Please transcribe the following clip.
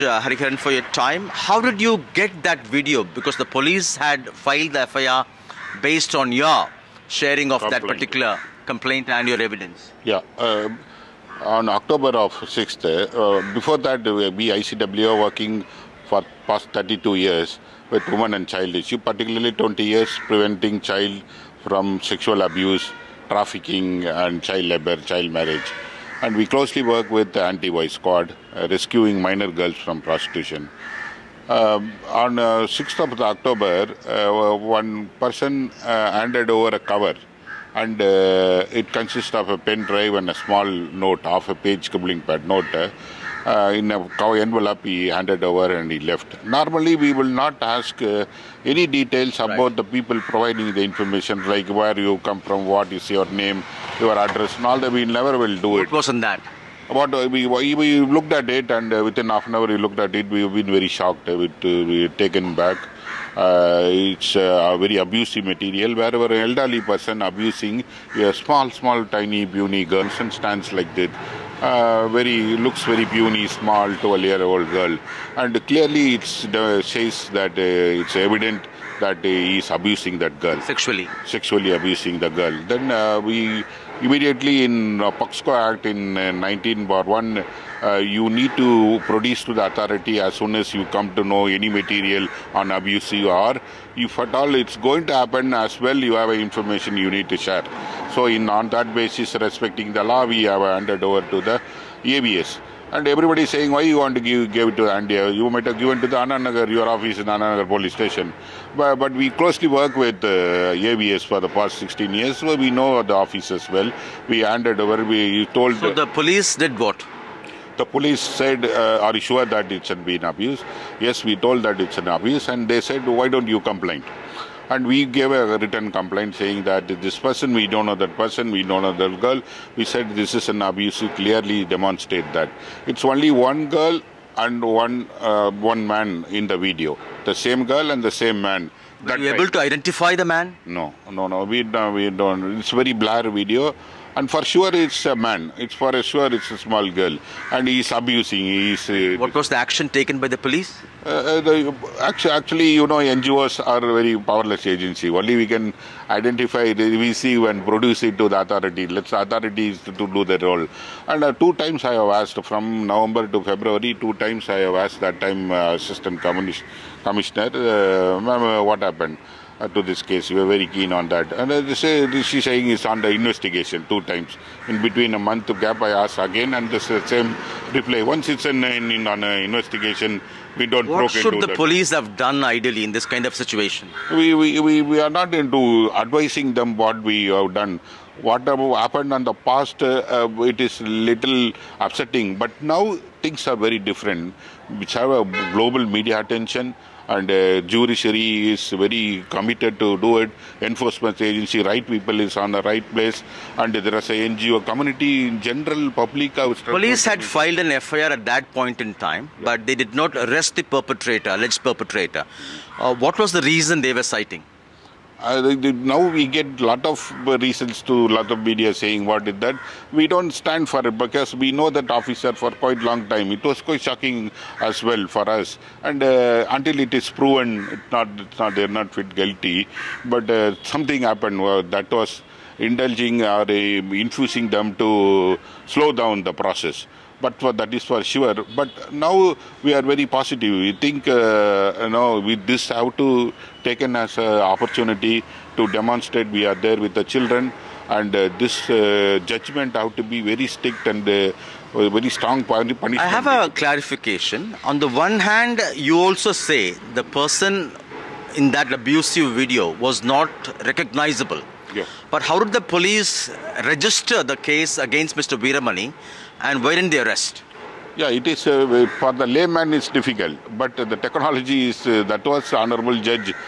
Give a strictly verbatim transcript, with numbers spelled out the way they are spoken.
Uh, Hariharan, for your time. How did you get that video? Because the police had filed the F I R based on your sharing of Complaint. that particular complaint and your evidence. Yeah. Uh, on October of sixth, uh, before that, uh, we I C W are working for past thirty-two years with women and child issue, particularly twenty years preventing child from sexual abuse, trafficking and child labor, child marriage. And we closely work with the anti-vice squad, uh, rescuing minor girls from prostitution. Um, on uh, sixth of October, uh, one person uh, handed over a cover, and uh, it consists of a pen drive and a small note, half a page scribbling pad note. Uh, uh, in a cover envelope, he handed over and he left. Normally, we will not ask uh, any details about right. the people providing the information, like where you come from, what is your name, your address, and all that. We never will do What it. wasn't that? What uh, we, we looked at it, and uh, within half an hour we looked at it. We've been very shocked. Uh, with, uh, we taken back. Uh, it's uh, a very abusive material. Wherever an elderly person abusing a small, small, tiny, puny girl and stands like that, uh, very looks very puny, small, twelve-year-old girl, and clearly it uh, says that uh, it's evident that uh, he is abusing that girl. Sexually. Sexually abusing the girl. Then uh, we immediately in uh, POCSO Act in uh, nineteen bar one, uh, you need to produce to the authority as soon as you come to know any material on abusive, or if at all it's going to happen as well, you have information you need to share. So in on that basis, respecting the law, we have handed over to the A B S. And everybody is saying, why you want to give, give it to Andy? You might have given to the Ananagar, your office in Ananagar police station. But, but we closely work with uh, A B S for the past sixteen years, so we know the office as well. We handed over, we told... So the police did what? The police said, uh, are you sure that it's been abuse? Yes, we told that it's an abuse, and they said, why don't you complain? And we gave a written complaint saying that this person, we don't know that person, we don't know that girl. We said this is an abuse, you clearly demonstrate that. It's only one girl and one uh, one man in the video. The same girl and the same man. Were you able to identify the man? No, no, no, we don't, we don't. It's very blur video. And for sure it's a man. It's for sure it's a small girl. And he's abusing. He's, uh, what was the action taken by the police? Uh, the, actually, actually, you know, N G Os are a very powerless agency. Only we can identify, receive and produce it to the authority. Let's the authorities to, to do their role. And uh, two times I have asked, from November to February, two times I have asked that time uh, Assistant Commis Commissioner, uh, ma'am, uh, what happened uh, to this case? We are very keen on that. And uh, they say, she's saying it's under investigation two times. In between a month gap, I asked again, and the same reply. Once it's in, in, in on an investigation, we don't what should the that. police have done ideally in this kind of situation? We, we, we, we are not into advising them what we have done. Whatever happened in the past, uh, uh, it is little upsetting. But now things are very different, which have a global media attention. And uh, judiciary is very committed to do it. Enforcement agency, right people is on the right place. And there is a N G O community in general, public. Police had filed an F I R at that point in time, yeah. but they did not arrest the perpetrator, alleged perpetrator. Uh, what was the reason they were citing? Uh, now we get lot of reasons to lot of media saying what is that. We don't stand for it because we know that officer for quite long time. It was quite shocking as well for us. And uh, until it is proven, it's not, it's not, they're not fit guilty. But uh, something happened uh, that was indulging or uh, infusing them to slow down the process. But for, that is for sure. But now we are very positive. We think, uh, you know, with this have to taken as an opportunity to demonstrate we are there with the children, and uh, this uh, judgment have to be very strict and uh, very strong punishment. I have a clarification. On the one hand, you also say the person in that abusive video was not recognizable. Yeah. But how did the police register the case against Mister Veeramani, and why didn't they arrest? Yeah, it is, uh, for the layman it's difficult, but uh, the technology is, uh, that was Honorable Judge